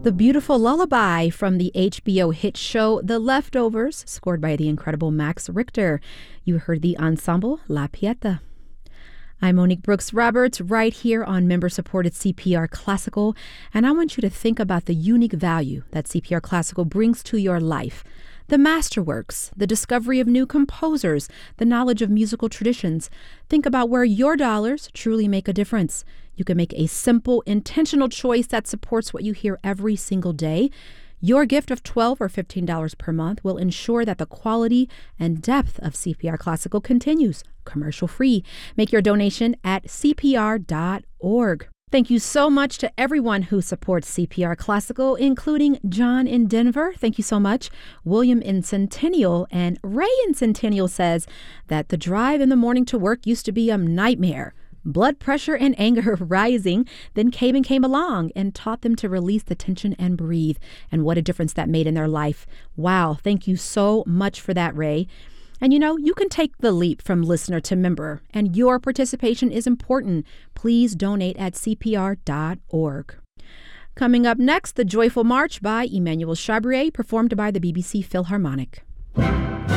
The beautiful lullaby from the HBO hit show The Leftovers, scored by the incredible Max Richter. You heard the ensemble La Pieta. I'm Monique Brooks Roberts, right here on member-supported CPR Classical, and I want you to think about the unique value that CPR Classical brings to your life. The masterworks, the discovery of new composers, the knowledge of musical traditions. Think about where your dollars truly make a difference. You can make a simple, intentional choice that supports what you hear every single day. Your gift of $12 or $15 per month will ensure that the quality and depth of CPR Classical continues, commercial-free. Make your donation at cpr.org. Thank you so much to everyone who supports CPR Classical, including John in Denver. Thank you so much. William in Centennial and Ray in Centennial says that the drive in the morning to work used to be a nightmare. Blood pressure and anger rising. Then Caven came along and taught them to release the tension and breathe. And what a difference that made in their life. Wow. Thank you so much for that, Ray. And you know, you can take the leap from listener to member, and your participation is important. Please donate at cpr.org. Coming up next, The Joyful March by Emmanuel Chabrier, performed by the BBC Philharmonic.